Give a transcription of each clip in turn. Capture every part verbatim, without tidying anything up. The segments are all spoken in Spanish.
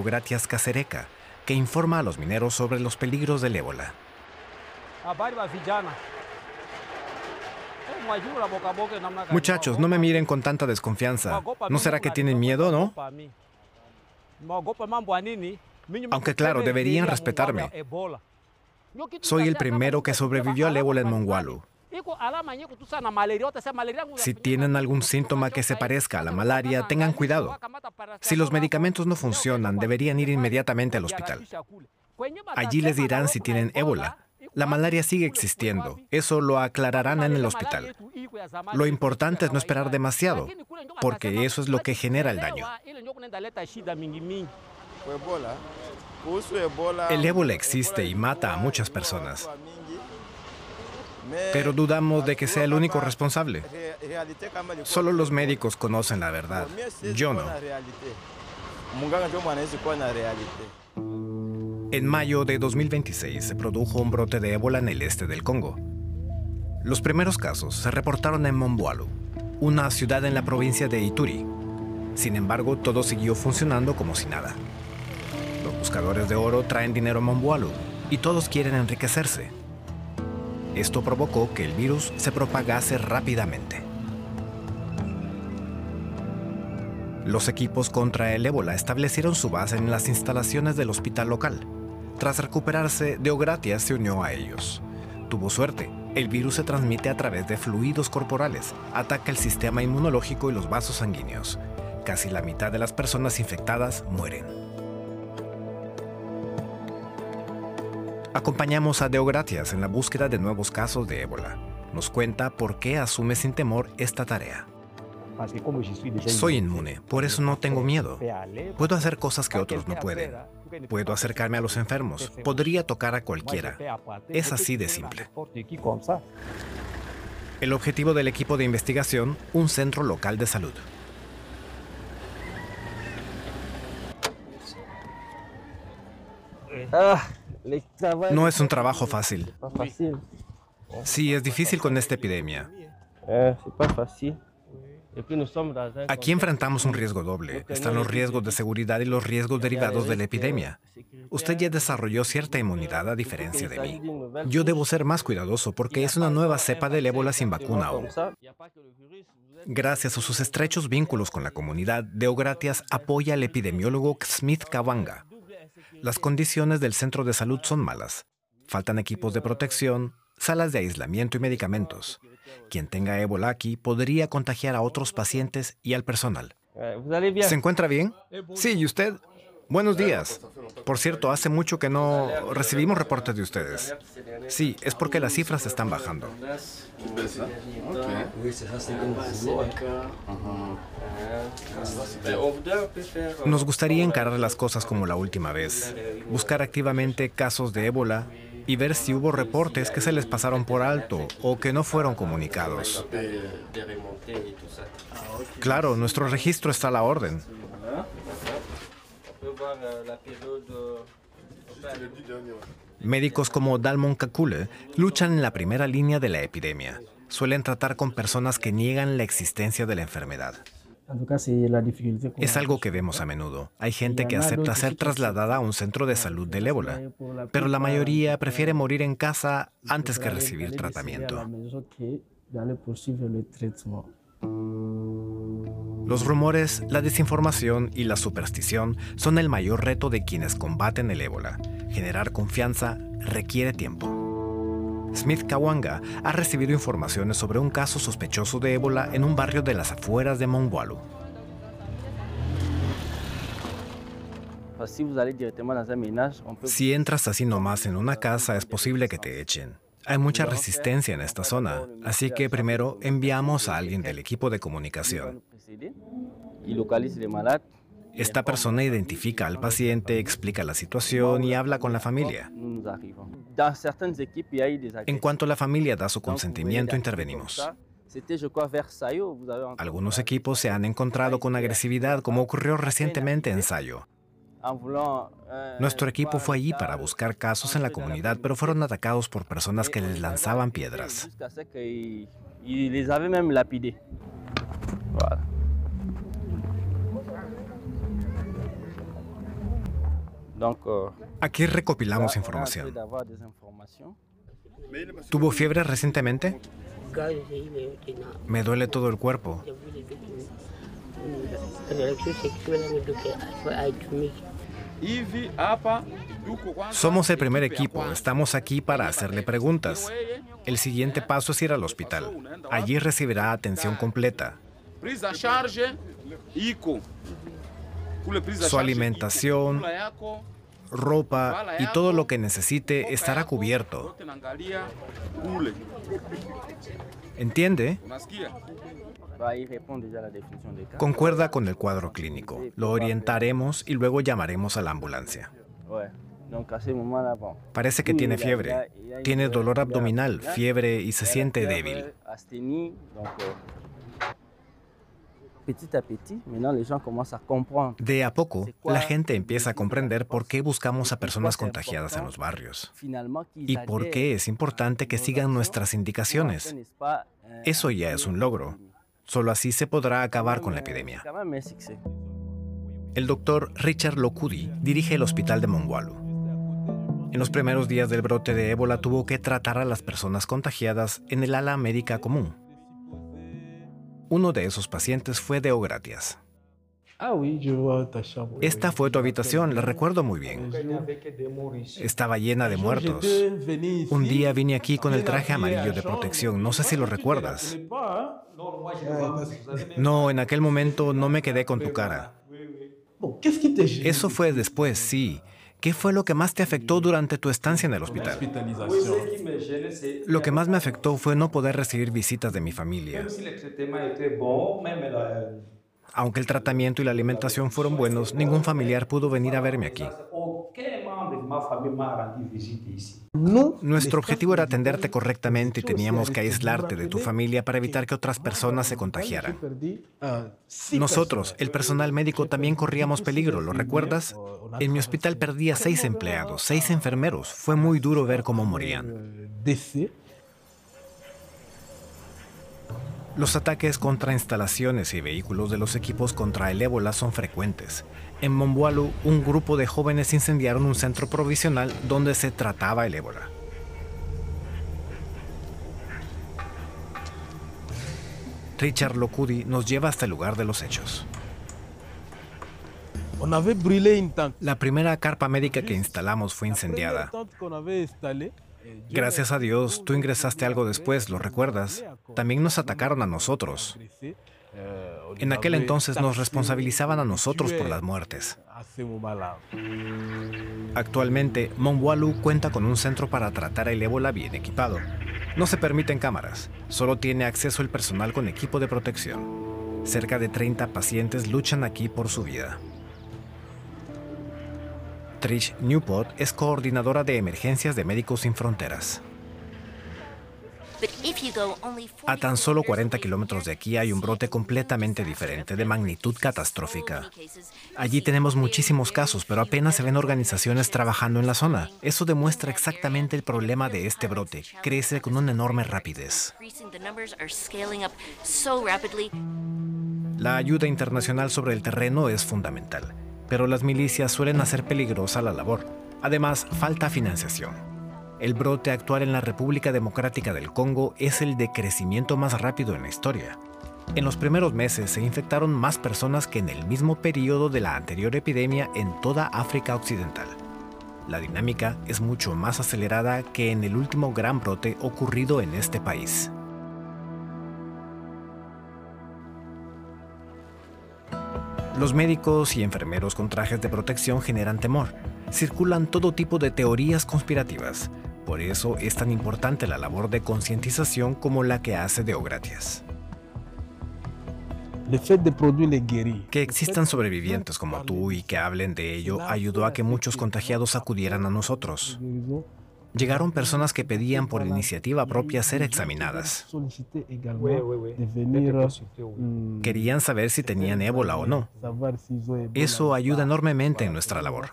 Deogratias Casereca, que informa a los mineros sobre los peligros del ébola. Muchachos, no me miren con tanta desconfianza. ¿No será que tienen miedo, no? Aunque claro, deberían respetarme. Soy el primero que sobrevivió al ébola en Mongualu. Si tienen algún síntoma que se parezca a la malaria, tengan cuidado. Si los medicamentos no funcionan, deberían ir inmediatamente al hospital. Allí les dirán si tienen ébola. La malaria sigue existiendo. Eso lo aclararán en el hospital. Lo importante es no esperar demasiado, porque eso es lo que genera el daño. El ébola existe y mata a muchas personas. Pero dudamos de que sea el único responsable. Solo los médicos conocen la verdad. Yo no. En mayo de dos mil veintiséis se produjo un brote de ébola en el este del Congo. Los primeros casos se reportaron en Mongualu, una ciudad en la provincia de Ituri. Sin embargo, todo siguió funcionando como si nada. Los buscadores de oro traen dinero a Mongualu y todos quieren enriquecerse. Esto provocó que el virus se propagase rápidamente. Los equipos contra el ébola establecieron su base en las instalaciones del hospital local. Tras recuperarse, Deogratias se unió a ellos. Tuvo suerte. El virus se transmite a través de fluidos corporales, ataca el sistema inmunológico y los vasos sanguíneos. Casi la mitad de las personas infectadas mueren. Acompañamos a Deogratias en la búsqueda de nuevos casos de ébola. Nos cuenta por qué asume sin temor esta tarea. Soy inmune, por eso no tengo miedo. Puedo hacer cosas que otros no pueden. Puedo acercarme a los enfermos. Podría tocar a cualquiera. Es así de simple. El objetivo del equipo de investigación, un centro local de salud. No es un trabajo fácil. Sí, es difícil con esta epidemia. Aquí enfrentamos un riesgo doble. Están los riesgos de seguridad y los riesgos derivados de la epidemia. Usted ya desarrolló cierta inmunidad a diferencia de mí. Yo debo ser más cuidadoso porque es una nueva cepa del ébola sin vacuna aún. Gracias a sus estrechos vínculos con la comunidad, Deogratias apoya al epidemiólogo Smith Kawanga. Las condiciones del centro de salud son malas. Faltan equipos de protección, salas de aislamiento y medicamentos. Quien tenga ébola aquí podría contagiar a otros pacientes y al personal. ¿Se encuentra bien? Sí, ¿y usted? Buenos días. Por cierto, hace mucho que no recibimos reportes de ustedes. Sí, es porque las cifras están bajando. Nos gustaría encarar las cosas como la última vez. Buscar activamente casos de ébola y ver si hubo reportes que se les pasaron por alto o que no fueron comunicados. Claro, nuestro registro está a la orden. Médicos como Dalmon Kakule luchan en la primera línea de la epidemia. Suelen tratar con personas que niegan la existencia de la enfermedad. Es algo que vemos a menudo. Hay gente que acepta ser trasladada a un centro de salud del ébola, pero la mayoría prefiere morir en casa antes que recibir tratamiento. Los rumores, la desinformación y la superstición son el mayor reto de quienes combaten el ébola. Generar confianza requiere tiempo. Smith Kawanga ha recibido informaciones sobre un caso sospechoso de ébola en un barrio de las afueras de Mongualu. Si entras así nomás en una casa, es posible que te echen. Hay mucha resistencia en esta zona, así que primero enviamos a alguien del equipo de comunicación. Esta persona identifica al paciente, explica la situación y habla con la familia. En cuanto la familia da su consentimiento, intervenimos. Algunos equipos se han encontrado con agresividad, como ocurrió recientemente en Sayo. Nuestro equipo fue allí para buscar casos en la comunidad, pero fueron atacados por personas que les lanzaban piedras. Aquí recopilamos información. ¿Tuvo fiebre recientemente? Me duele todo el cuerpo. Somos el primer equipo. Estamos aquí para hacerle preguntas. El siguiente paso es ir al hospital. Allí recibirá atención completa. Su alimentación, ropa y todo lo que necesite estará cubierto. ¿Entiende? Concuerda con el cuadro clínico. Lo orientaremos y luego llamaremos a la ambulancia. Parece que tiene fiebre. Tiene dolor abdominal, fiebre y se siente débil. De a poco, la gente empieza a comprender por qué buscamos a personas contagiadas en los barrios y por qué es importante que sigan nuestras indicaciones. Eso ya es un logro. Solo así se podrá acabar con la epidemia. El doctor Richard Lokudi dirige el hospital de Mongualu. En los primeros días del brote de ébola tuvo que tratar a las personas contagiadas en el ala médica común. Uno de esos pacientes fue Deogratias. Esta fue tu habitación, la recuerdo muy bien. Estaba llena de muertos. Un día vine aquí con el traje amarillo de protección, no sé si lo recuerdas. No, en aquel momento no me quedé con tu cara. Eso fue después, sí. ¿Qué fue lo que más te afectó durante tu estancia en el hospital? Lo que más me afectó fue no poder recibir visitas de mi familia. Aunque el tratamiento y la alimentación fueron buenos, ningún familiar pudo venir a verme aquí. Nuestro objetivo era atenderte correctamente y teníamos que aislarte de tu familia para evitar que otras personas se contagiaran. Nosotros, el personal médico, también corríamos peligro, ¿lo recuerdas? En mi hospital perdí a seis empleados, seis enfermeros. Fue muy duro ver cómo morían. Los ataques contra instalaciones y vehículos de los equipos contra el ébola son frecuentes. En Mongualu, un grupo de jóvenes incendiaron un centro provisional donde se trataba el ébola. Richard Lokudi nos lleva hasta el lugar de los hechos. La primera carpa médica que instalamos fue incendiada. Gracias a Dios, tú ingresaste algo después, ¿lo recuerdas? También nos atacaron a nosotros. En aquel entonces nos responsabilizaban a nosotros por las muertes. Actualmente, Mongualu cuenta con un centro para tratar el ébola bien equipado. No se permiten cámaras, solo tiene acceso el personal con equipo de protección. Cerca de treinta pacientes luchan aquí por su vida. Trish Newport es coordinadora de emergencias de Médicos Sin Fronteras. A tan solo cuarenta kilómetros de aquí hay un brote completamente diferente, de magnitud catastrófica. Allí tenemos muchísimos casos, pero apenas se ven organizaciones trabajando en la zona. Eso demuestra exactamente el problema de este brote. Crece con una enorme rapidez. La ayuda internacional sobre el terreno es fundamental, pero las milicias suelen hacer peligrosa la labor. Además, falta financiación. El brote actual en la República Democrática del Congo es el de crecimiento más rápido en la historia. En los primeros meses se infectaron más personas que en el mismo periodo de la anterior epidemia en toda África Occidental. La dinámica es mucho más acelerada que en el último gran brote ocurrido en este país. Los médicos y enfermeros con trajes de protección generan temor. Circulan todo tipo de teorías conspirativas. Por eso es tan importante la labor de concientización como la que hace Deogratias. Que existan sobrevivientes como tú y que hablen de ello ayudó a que muchos contagiados acudieran a nosotros. Llegaron personas que pedían por iniciativa propia ser examinadas. Querían saber si tenían ébola o no. Eso ayuda enormemente en nuestra labor.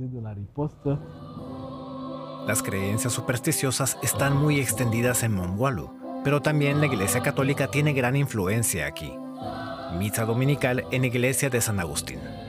Las creencias supersticiosas están muy extendidas en Mongualu, pero también la Iglesia Católica tiene gran influencia aquí. Misa dominical en Iglesia de San Agustín.